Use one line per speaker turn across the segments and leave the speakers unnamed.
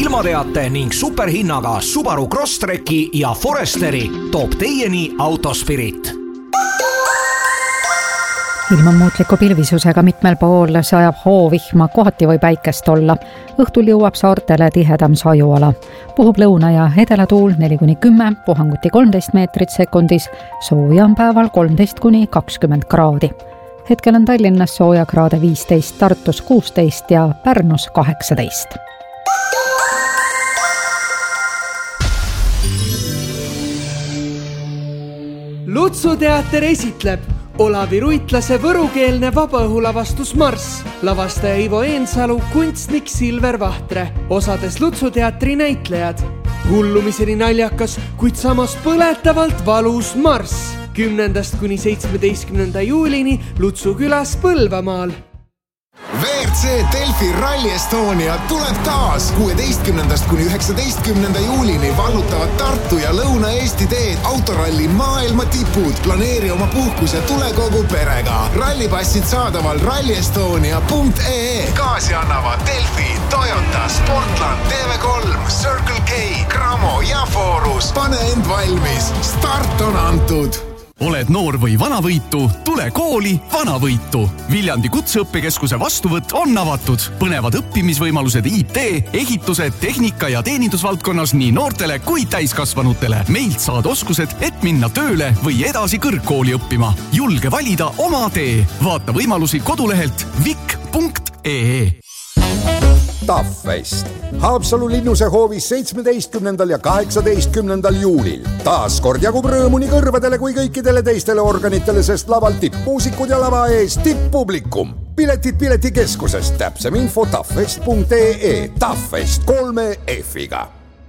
ilmateate ning superhinnaga Subaru Crosstreki ja Foresteri toob teieni Autospirit.
Ilma muutliku pilvisusega mitmel pool sajab hoovihma, kohati või päikest olla. Õhtul jõuab saartele tihedam sajuala. Puhub lõuna- ja edelatuul 4-10, puhanguti 13 meetrit sekundis, sooja on päeval 13-20 kraadi. Hetkel on Tallinnas sooja kraade 15, Tartus 16 ja Pärnus 18.
Lutsuteater esitleb Olavi Ruitlase võrukeelne vabaõhulavastus Marss, lavastaja Ivo Eensalu, kunstnik Silver Vahtre, osades Lutsuteatri näitlejad. Hullumiseni naljakas, kuid samas põletavalt valus Marss. 10-17. juulini Lutsu külas Põlvamaal.
WRC Delfi Rally Estonia tuleb taas 16-19. juulini vallutavad Tartu ja Lõuna-Eesti teed autoralli maailma tipud. Planeeri oma puhkus ja tule kogu perega. Rallipassid saadaval rallyestonia.ee. Gaasi annavad Delfi, Toyota, Sportland, TV3, Circle K, Cramo ja Forus. Pane end valmis. Start on antud.
Oled noor või vanavõitu, tule kooli vanavõitu. Viljandi kutseõppekeskuse vastuvõtt on avatud. Põnevad õppimisvõimalused IT, ehituse, tehnika ja teenindusvaldkonnas nii noortele kui täiskasvanutele. Meilt saad oskused, et minna tööle või edasi kõrgkooli õppima. Julge valida oma tee. Vaata võimalusi kodulehelt vik.ee.
Taffest. Haapsalu linnuse hoovis 17. ja 18. juulil. Taaskord jagub rõõmu nii kõrvadele kui kõikidele teistele organitele, sest laval tippmuusikud ja lava ees tipppublikum. Piletid piletikeskusest, täpsem info taffest.ee. Taffest 3 F-iga.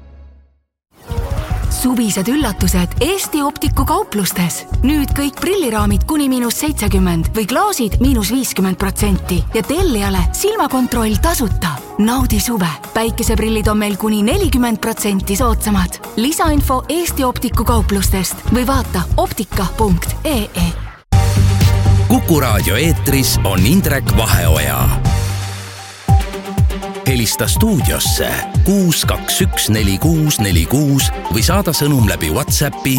Suvised üllatused Eesti Optiku kauplustes. Nüüd kõik prilliraamid kuni -70 või klaasid -50% ja tellijale silmakontroll tasuta. Naudi suve. Päikeseprillid on meil kuni 40% soodsamad. Lisainfo Eesti Optiku kauplustest või vaata optika.ee.
Kuku raadio eetris on Indrek Vaheoja. Helista stuudiosse 6214646 või saada sõnum läbi WhatsAppi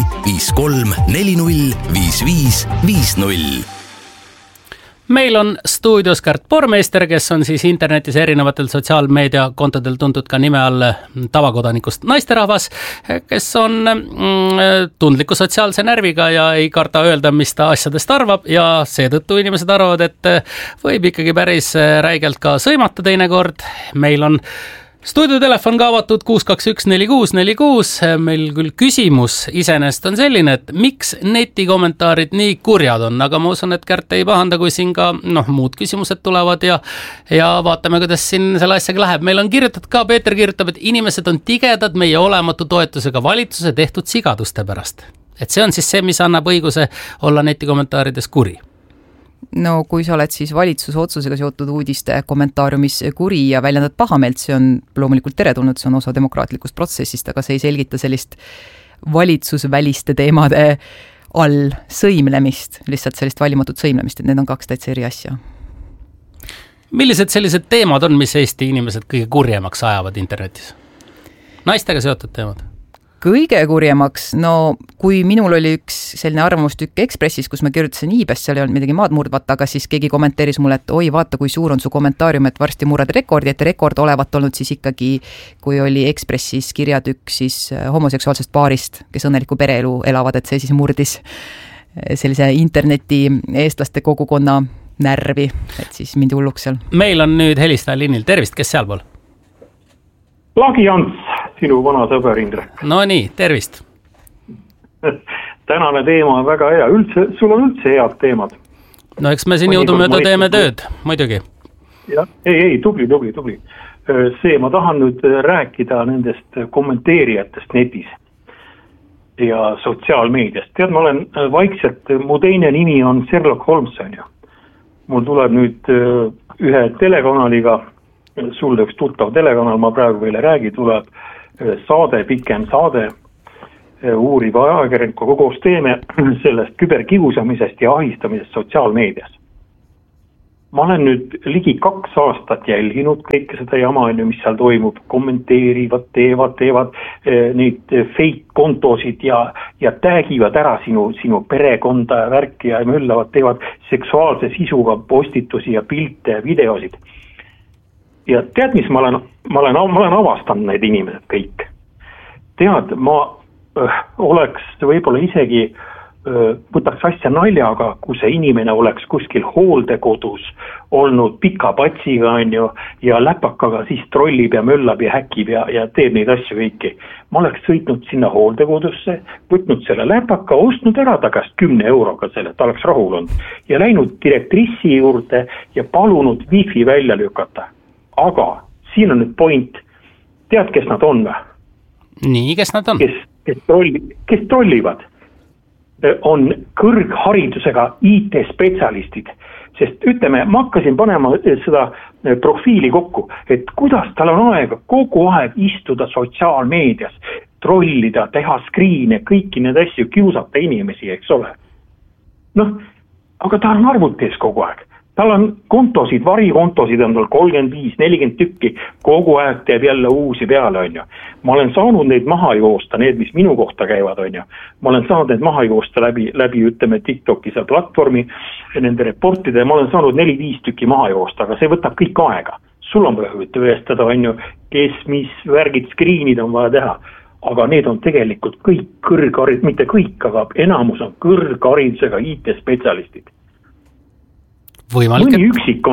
53405550.
Meil on stuudios Kärt Pormeister, kes on siis internetis erinevatel sotsiaalmeediakontodel tuntud ka nime all tavakodanikust naisterahvas, kes on tundliku sotsiaalse närviga ja ei karda öelda, mis ta asjadest arvab ja seetõttu inimesed arvavad, et võib ikkagi päris räigelt ka sõimata teinekord. Meil on stuudiotelefon ka avatud 6214646. Meil küll küsimus iseenesest on selline, et miks netikommentaarid nii kurjad on, aga ma usun, et Kärt ei pahanda, kui siin ka muud küsimused tulevad ja vaatame, kuidas siin selle asjaga läheb. Meil on kirjutatud ka, Peeter kirjutab, et inimesed on tigedad meie olematu toetusega valitsuse tehtud sigaduste pärast. Et see on siis see, mis annab õiguse olla netikommentaarides kuri.
No kui sa oled siis valitsuse otsusega seotud uudiste kommentaariumis kuri ja väljendad pahameelt, see on loomulikult teretulnud, see on osa demokraatlikust protsessist, aga see ei selgita sellist valitsusväliste teemade all sõimlemist, lihtsalt sellist valimatut sõimlemist, et need on kaks täitsa eri asja.
Millised sellised teemad on, mis Eesti inimesed kõige kurjemaks ajavad internetis? Naistega seotud teemad?
Kõige kurjemaks, no kui minul oli üks selline arvamustükk Ekspressis, kus ma kirjutasin iibest, seal ei olnud midagi maad murdvat, aga siis keegi kommenteeris mulle, et oi, vaata, kui suur on su kommentaarium, et varsti murrad rekordi, et rekord olevat olnud siis ikkagi, kui oli Ekspressis kirjatükk siis homoseksuaalsest paarist, kes õnneliku pereelu elavad, et see siis murdis sellise interneti eestlaste kogukonna närvi, et siis mindi hulluks seal.
Meil on nüüd helistaja liinil, tervist, kes sealpool?
Lagi Ants, sinu vana sõber Indrek.
No nii, tervist.
Tänane teema on väga hea, sul on üldse head teemad.
No eks me siin jõudumööda teeme tööd, muidugi.
Ja, ei, tubli. See, ma tahan nüüd rääkida nendest kommenteerijatest netis ja sotsiaalmeediast. Tead, ma olen vaikselt, mu teine nimi on Sherlock Holmes, on ju. Mul tuleb nüüd ühe telekanaliga, sulle üks tuttav telekanal, ma praegu veel ei räägi, tuleb saade, pikem saade, uuriva ajakirjanikuga koos teeme sellest küberkiusamisest ja ahistamisest sotsiaalmeedias. ma olen nüüd ligi 2 aastat jälginud kõike seda jama, mis seal toimub, kommenteerivad, teevad neid fake kontosid ja täägivad ära sinu perekonda ja värki ja möllavad, teevad seksuaalse sisuga postitusi ja pilte ja videosid. Ja tead, mis ma olen avastanud need inimesed kõik. Tead, ma oleks võib-olla isegi võtaks asja naljaga, kui see inimene oleks kuskil hooldekodus olnud pika patsiga ja läpakaga siis trollib ja möllab ja häkib ja teeb neid asju kõiki. Ma oleks sõitnud sinna hooldekodusse, võtnud selle läpaka, ostnud ära ta käest 10 euroga selle, ta oleks rahul olnud ja läinud direktrissi juurde ja palunud wifi välja lükata. Aga siin on nüüd point, tead, kes nad on või?
Nii, kes nad on?
Kes trollivad? On kõrgharidusega IT-spetsialistid, sest ütleme, ma hakkasin panema seda profiili kokku, et kuidas tal on aega kogu aeg istuda sotsiaalmeedias, trollida, teha screene, kõiki need asju, kiusata inimesi, eks ole. Noh, aga ta on arvutis kogu aeg. Tal on kontosid, varikontosid on tal 35-40 tükki, kogu aeg teeb jälle uusi peale, on ju. Ma olen saanud neid maha joosta, need, mis minu kohta käivad, on ju. Ma olen saanud neid maha joosta läbi ütleme, TikToki seal platvormi, nende reportide, ma olen saanud 4-5 tükki maha joosta, aga see võtab kõik aega. Sul on vaja tõestada, on ju, kes, mis värgid, screenid on vaja teha. Aga need on tegelikult kõik kõrgharid, mitte kõik, aga enamus on kõrgharidusega IT-spetsialistid. Mõni üksik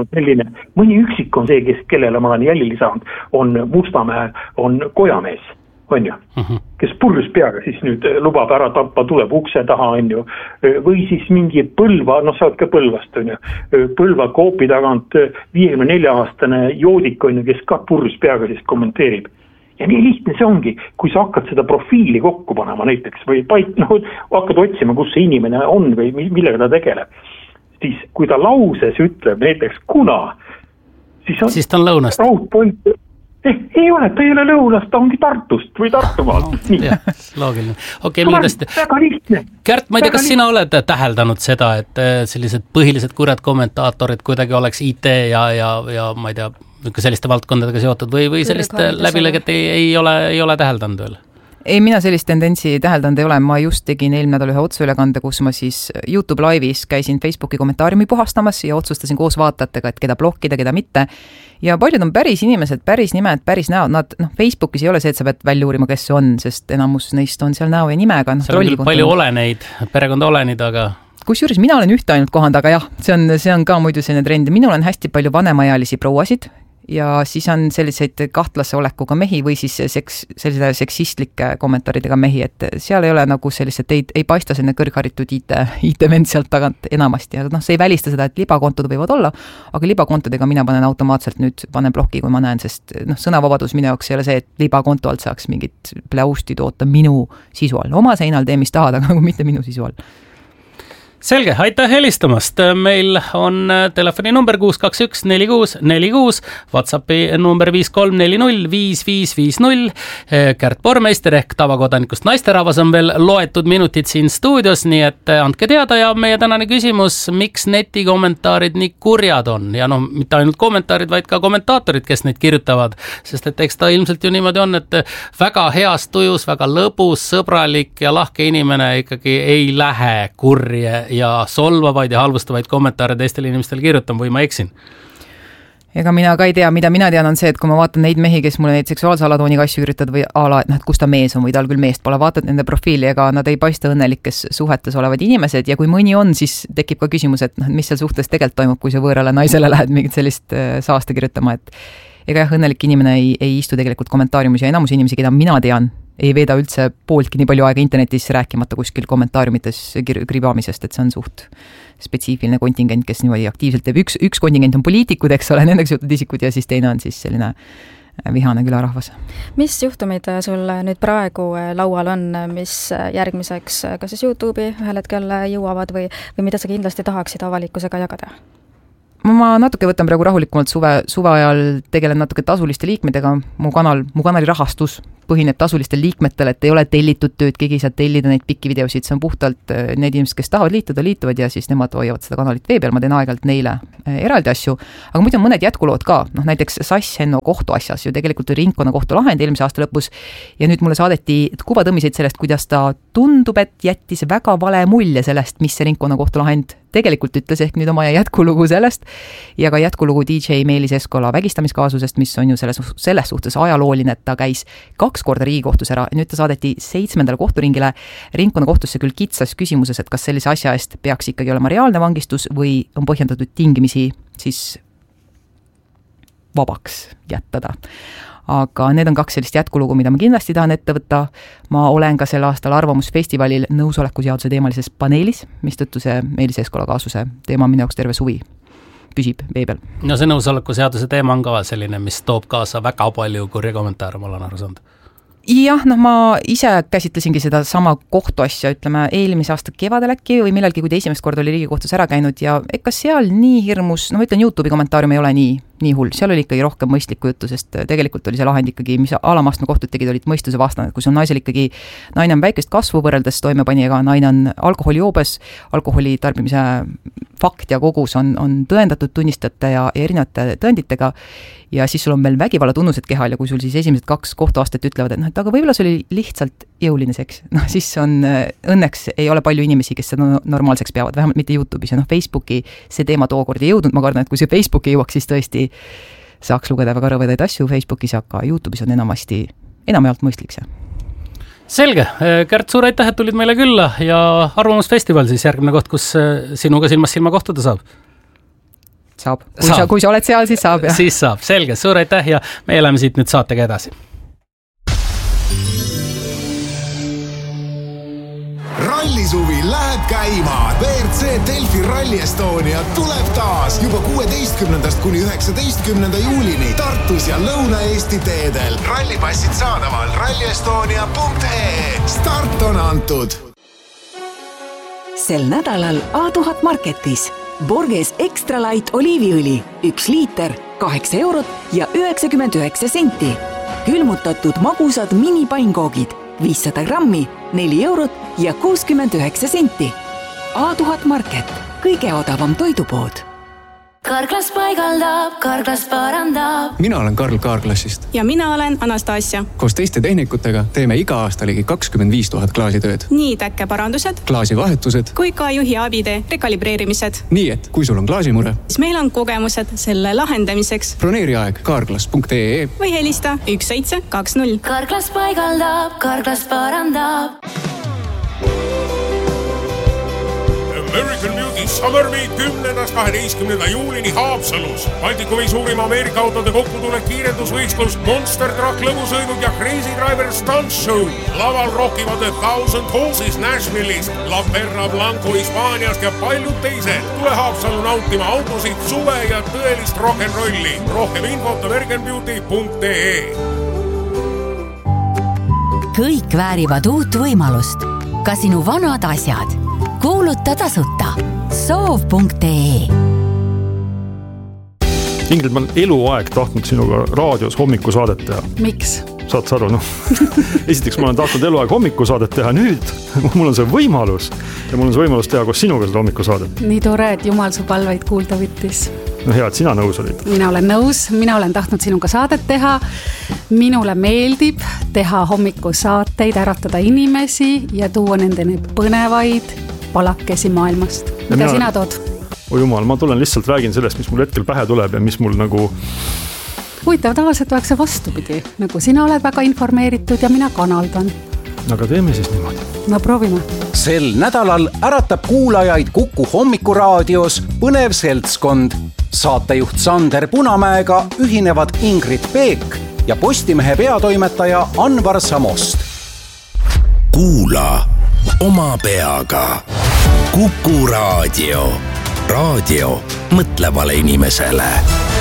on see, kellele ma olen jälili saanud, on Mustamäe, on Kojamees, on ju, kes purjus peaga siis nüüd lubab ära tappa, tuleb ukse taha, on ju, või siis mingi Põlva, sa oled ka Põlvast, on ju, Põlva koopi tagant 54-aastane joodik, on ju, kes ka purjus peaga siis kommenteerib. Ja nii lihtne see ongi, kui sa hakkad seda profiili kokku panema näiteks või hakkad otsima, kus see inimene on või millega ta tegeleb. Siis kui ta lauses ütleb näiteks kuna,
siis ta on Lõunast.
Ei ole, ta ei ole Lõunast, ta ongi Tartust või Tartumaalt.
Loogiline. Okei, millest...
Väga lihtne.
Kärt, ma ei tea, kas sina oled täheldanud seda, et sellised põhilised kurjad kommentaatorid kuidagi oleks IT ja ma ei tea, selliste valdkondadega seotud või sellist läbilõiget ei ole täheldanud veel?
Ei, mina sellist tendentsi täheldanud ei ole, ma just tegin eelmine nädal ühe otseülekande, kus ma siis YouTube live'is käisin Facebooki kommentaariumi puhastamas ja otsustasin koos vaatajatega, et keda blokkida, keda mitte. Ja paljud on päris inimesed, päris nimed, päris näod, nad Facebookis ei ole see, et sa pead välja uurima, kes see on, sest enamus neist on seal näo ja nimega.
Seal on küll palju oleneid, perekonda olenid, aga...
Kusjuures mina olen ühte ainult kohanud, aga jah, see on ka muidu selline trend. Minul on hästi palju vanemaealisi prouasid, ja siis on selliseid kahtlase olekuga mehi või siis sellise seksistlike kommentaaridega mehi, et seal ei ole nagu sellised, ei paista selline kõrgharitud IT-vend sealt tagant enamasti, aga see ei välista seda, et libakontod võivad olla, aga libakontodega mina panen automaatselt nüüd bloki, kui ma näen, sest sõnavabadus minu jaoks ei ole see, et libakonto alt saaks mingit pläusti toota minu sisu all. Oma seinal tee, mis tahad, aga mitte minu sisu all.
Selge, aitäh helistamast. Meil on telefoni number 621-4646, WhatsAppi number 5340-5550. Kärt Pormeister ehk tavakodanikust naisterahvas on veel loetud minutid siin stuudios, nii et andke teada ja meie tänane küsimus, miks netikommentaarid nii kurjad on ja mitte ainult kommentaarid, vaid ka kommentaatorid, kes neid kirjutavad, sest et eks ta ilmselt ju niimoodi on, et väga heas tujus, väga lõbus, sõbralik ja lahke inimene ikkagi ei lähe kurje ja solvavaid ja halvustavaid kommentaare teistele inimestele kirjutan või ma eksin?
Ega mina ka ei tea, mida mina tean on see, et kui ma vaatan neid mehi, kes mulle neid seksuaalse alatooniga asju üritavad või ala, et kus ta mees on või tal küll meest pole, vaatad nende profiili, ega nad ei paista õnnelikes suhetes olevad inimesed ja kui mõni on, siis tekib ka küsimus, et mis seal suhtes tegelikult toimub, kui sa võõrale naisele lähed mingit sellist saasta kirjutama, et ega õnnelik inimene ei istu tegelikult kommentaariumis ja enamus inimesi, keda mina tean, ei veeda üldse pooltki nii palju aega internetis rääkimata kuskil kommentaariumites kribamisest, et see on suht spetsiifiline kontingent, kes niimoodi aktiivselt teeb. Üks kontingent on poliitikud, eks ole, nendeks jutud isikud ja siis teine on siis selline vihane külarahvas.
Mis juhtumid sul nüüd praegu laual on, mis järgmiseks kas siis YouTube'i ühel hetkel jõuavad või mida sa kindlasti tahaksid avalikkusega jagada?
Ma natuke võtan praegu rahulikumalt suve ajal tegelen natuke tasuliste liikmedega, mu kanali rahastus põhineb tasulistel liikmetel, et ei ole tellitud tööd, keegi ei saa tellida neid pikki videosid, see on puhtalt need inimesed, kes tahavad liituvad ja siis nemad hoiavad seda kanalit vee peal, ma teen aeg-ajalt neile eraldi asju, aga muidu on mõned jätkulood ka, näiteks Sass Henno kohtuasjas ju tegelikult ringkonna kohtu lahend eelmise aasta lõpus ja nüüd mulle saadeti kuvatõmmiseid sellest, kuidas ta tundub, et jättis väga vale mulje sellest, mis see ringkonna kohtu lahend tegelikult ütles, ehk nüüd on vaja jätkulugu sellest ja ka jätkulugu DJ Meelis Eskola vägistamiskaasusest, mis on ju selles suhtes ajalooline, et ta käis 2 korda Riigikohtus ära ja nüüd ta saadeti 7. kohturingile ringkonna kohtusse küll kitsas küsimuses, et kas sellise asja eest peaks ikkagi olema reaalne vangistus või on põhjendatud tingimisi siis vabaks jättada. Aga need on 2 sellist jätkulugu, mida ma kindlasti tahan ette võtta. Ma olen ka sel aastal Arvamusfestivalil nõusolekuseaduse teemalises paneelis, mistõttu see Meelis Eskola kaasuse teema minu jaoks terve suvi püsib vee peal.
No see nõusolekuseaduse teema on ka selline, mis toob kaasa väga palju kurja kommentaare, ma olen aru saanud.
Jah, ma ise käsitlesingi seda sama kohtuasja, ütleme eelmise aasta kevadel äkki või millalgi, kui ta esimest korda oli Riigikohtus ära käinud ja ega seal nii hirmus, ma ütlen, YouTube'i kommentaarium ei ole nii hull, seal oli ikkagi rohkem mõistlikku juttu, sest tegelikult oli see lahend ikkagi, mis alamastme kohtud tegid, olid mõistuse vastane, kui see on naisel ikkagi, naine on väikest kasvu võrreldes toimepanijaga, naine on alkoholijoobes, alkoholi tarbimise fakt ja kogus on tõendatud tunnistajate ja erinevate tõenditega ja siis sul on veel vägivalla tunnused kehal ja kui sul siis esimesed 2 kohtuastet ütlevad, et aga võib-olla see oli lihtsalt jõuline seks, siis on õnneks ei ole palju inimesi, kes seda normaalseks peavad, vähemalt mitte YouTube'is ja Facebooki see teema tookord ei jõudnud, ma kardan, et kui see Facebooki jõuaks, siis tõesti saaks lugeda väga rõvedaid asju Facebookis, aga YouTube'is on enamjaolt mõistlik see.
Selge, Kärt, suur aitäh, et tulid meile külla ja Arvamusfestival siis järgmine koht, kus sinuga silmast silma kohtuda saab.
Saab. Kui sa oled seal, siis saab. Ja.
Siis saab, selge, suur aitäh ja me elame siit nüüd saatega edasi.
Rallisuvi läheb käima. WRC Delfi Rally Estonia tuleb taas juba 16. kuni 19. juulini Tartus ja Lõuna-Eesti teedel. Rallipassid saadaval rallyestonia.ee. Start on antud.
Sel nädalal A1000 Marketis Borges Extra Light oliiviõli 1 liiter 8 eurot ja 99 senti. Külmutatud magusad minipainkoogid 500 grammi 4 eurot ja 69 senti. A1000 Market, kõige odavam toidupood.
Carglass paigaldab, Carglass parandab.
Mina olen Karl Carglassist.
Ja mina olen Anastasia.
Koos teiste tehnikutega teeme iga aasta ligi 25 000 klaasitööd.
Nii täkkeparandused,
klaasivahetused
kui ka juhi abide rekalibreerimised.
Nii, et kui sul on klaasimure,
siis meil on kogemused selle lahendamiseks.
Broneeri aeg carglass.ee
või helista 1720.
Carglass paigaldab, Carglass parandab.
American Beauty Summer Meet 10.–12. juulini Haapsalus. Baltikumi suurima Ameerika autode kokkutulek kiirendusvõistlus, Monster Truck lõbusõidud ja Crazy Driver Stunt Show. Laval rockivad 1000 Horses Nashville'ist, La Perra Blanco Hispaaniast ja paljud teised. Tule Haapsalu nautima autosid, suve ja tõelist rock'n'rolli. Rohkem infot americanbeauty.ee.
Kõik väärivad uut võimalust. Ka sinu vanad asjad. Kuuluta tasuta. Soov.ee.
Ingrid, ma olen eluaeg tahtnud sinuga raadios hommikusaadet teha.
Miks?
Saad sa aru, Esiteks ma olen tahtnud eluaeg hommikusaadet teha, nüüd mul on see võimalus ja mul on see võimalus teha koos sinuga seda hommikusaadet.
Nii tore, et Jumal su palveid kuulda võttis.
No hea, et sina nõus olid.
Mina olen nõus, mina olen tahtnud sinuga saadet teha. Minule meeldib teha hommikusaateid, äratada inimesi ja tuua nendeni põnevaid palakesi maailmast. Mida sina tood?
Jumal, ma tulen lihtsalt räägin sellest, mis mul hetkel pähe tuleb ja mis mul nagu...
Huvitav, tavaliselt oleks see vastupidi. Nagu sina oled väga informeeritud ja mina kanaldan.
Aga teeme siis niimoodi.
No proovime.
Sel nädalal äratab kuulajaid Kuku hommikuraadios põnev seltskond. Saatejuht Sander Punamäega ühinevad Ingrid Peek ja Postimehe peatoimetaja Anvar Samost.
Kuula oma peaga. Kuku raadio. Raadio mõtlevale inimesele.